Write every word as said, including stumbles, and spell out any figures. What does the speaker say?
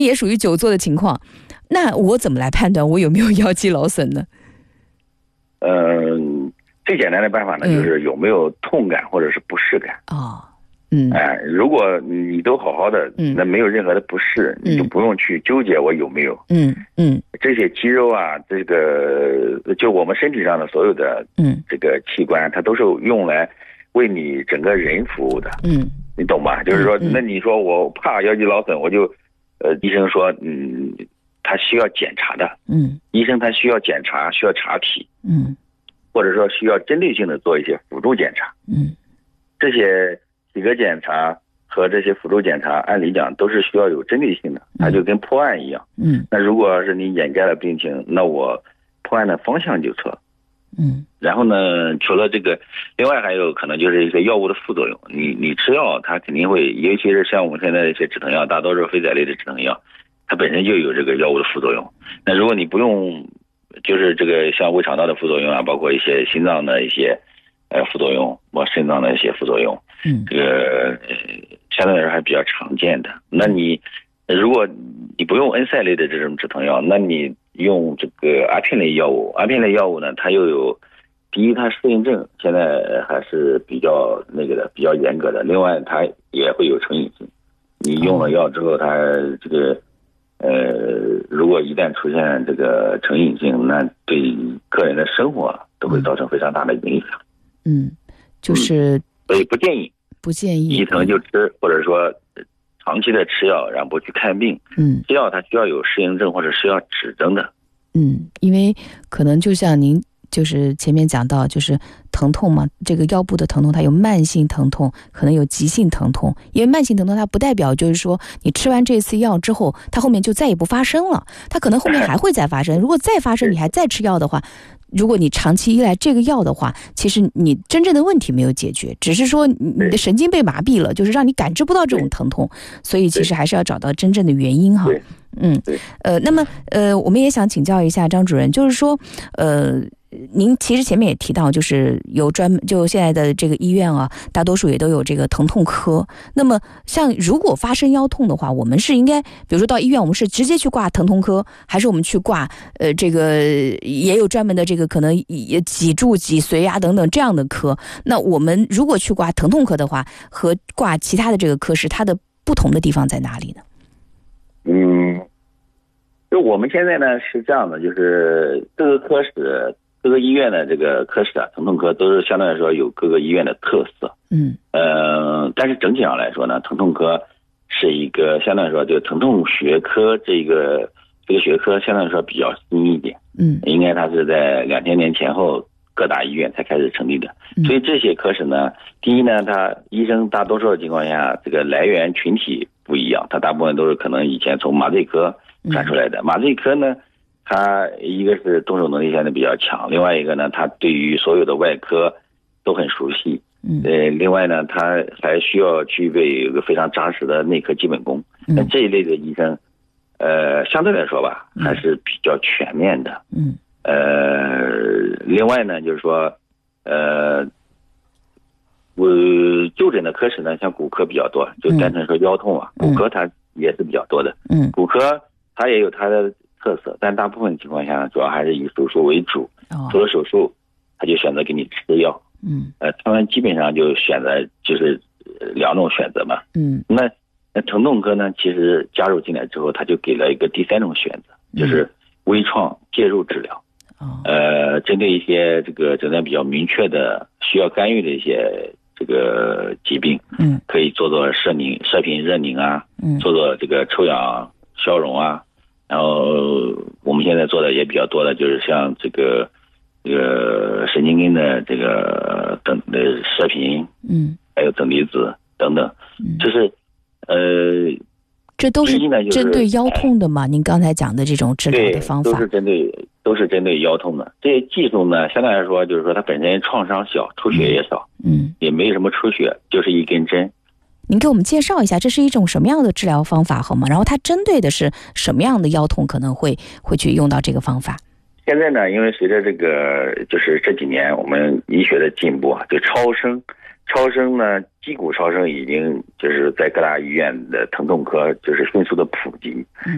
也属于久坐的情况，那我怎么来判断我有没有腰肌劳损呢？ 嗯，最简单的办法呢， 嗯、 就是有没有痛感或者是不适感。 哦，嗯， 哎、呃，如果你都好好的， 嗯， 那没有任何的不适，嗯、你就不用去纠结我有没有。 嗯嗯， 这些肌肉啊，这个就我们身体上的所有的嗯这个器官，它都是用来为你整个人服务的。嗯，你懂吧？就是说，嗯、那你说我怕腰肌劳损，我就。呃，医生说，嗯，他需要检查的，嗯，医生他需要检查，需要查体，嗯，或者说需要针对性的做一些辅助检查，嗯，这些体格检查和这些辅助检查，按理讲都是需要有针对性的，它就跟破案一样，嗯，那如果是你眼见了病情，那我破案的方向就错了。嗯，然后呢，除了这个，另外还有可能就是一些药物的副作用。你你吃药，它肯定会，尤其是像我们现在的一些止疼药，大多数非甾类的止疼药，它本身就有这个药物的副作用。那如果你不用，就是这个像胃肠道的副作用啊，包括一些心脏的一些呃副作用，包括肾脏的一些副作用，嗯，这个呃相对来说还比较常见的。那你如果你不用恩赛类的这种止疼药，那你用这个阿片类药物，阿片类药物呢，它又有，第一，它适应症现在还是比较那个的，比较严格的。另外，它也会有成瘾性。你用了药之后，它这个，呃，如果一旦出现这个成瘾性，那对个人的生活都会造成非常大的影响。 嗯，就是、嗯、 所以不建议， 不建议一疼就吃，或者说长期的吃药，然后不去看病。嗯，吃药它需要有适应症或者是要指征的。 嗯，因为可能就像您就是前面讲到，就是疼痛嘛，这个腰部的疼痛它有慢性疼痛，可能有急性疼痛。因为慢性疼痛它不代表就是说你吃完这次药之后它后面就再也不发生了，它可能后面还会再发生。如果再发生你还再吃药的话，如果你长期依赖这个药的话，其实你真正的问题没有解决，只是说你的神经被麻痹了，就是让你感知不到这种疼痛，所以其实还是要找到真正的原因哈。嗯，呃，那么呃，我们也想请教一下张主任，就是说，呃，您其实前面也提到，就是有专门就现在的这个医院啊，大多数也都有这个疼痛科。那么，像如果发生腰痛的话，我们是应该，比如说到医院，我们是直接去挂疼痛科，还是我们去挂呃这个也有专门的这个可能也脊柱、脊髓啊等等这样的科？那我们如果去挂疼痛科的话，和挂其他的这个科室，它的不同的地方在哪里呢？ 嗯，就我们现在呢是这样的，就是各个科室、各个医院的这个科室啊，疼痛科都是相对来说有各个医院的特色。嗯，呃，但是整体上来说呢，疼痛科是一个相对来说，就疼痛学科这个这个学科相对来说比较新一点。嗯，应该它是在两千年前后各大医院才开始成立的。所以这些科室呢，第一呢，它医生大多数的情况下，这个来源群体不一样，它大部分都是可能以前从麻醉科传出来的。麻醉科呢，它一个是动手能力现在比较强，另外一个呢，它对于所有的外科都很熟悉。嗯，呃，另外呢，它还需要具备有个非常扎实的内科基本功。那这一类的医生，呃，相对来说吧，还是比较全面的。嗯，呃，另外呢，就是说，呃。我就诊的科室呢，像骨科比较多，就单纯说腰痛啊，嗯、骨科它也是比较多的。嗯，骨科它也有它的特色，但大部分情况下主要还是以手术为主。哦，除了手术，他就选择给你吃药。嗯，呃，他们基本上就选择就是两种选择嘛。嗯，那那疼痛科呢，其实加入进来之后，他就给了一个第三种选择，就是微创介入治疗。哦，呃，针对一些这个诊断比较明确的需要干预的一些。这个疾病，嗯，可以做做射凝、射频热凝啊，嗯，做做这个抽氧消融啊，然后我们现在做的也比较多的，就是像这个这个神经根的这个等的射频，嗯，还有等离子等等，嗯，就是呃， 这都是针对腰痛的嘛？您刚才讲的这种治疗的方法， 都是针对都是针对腰痛的。这些技术呢，相对来说就是说它本身创伤小，出血也少，嗯，也没什么出血，就是一根针。 您给我们介绍一下，这是一种什么样的治疗方法好吗？然后它针对的是什么样的腰痛可能会会去用到这个方法？ 现在呢，因为随着这个就是这几年我们医学的进步啊，就超声。超声呢，击骨超声已经就是在各大医院的疼痛科就是迅速的普及。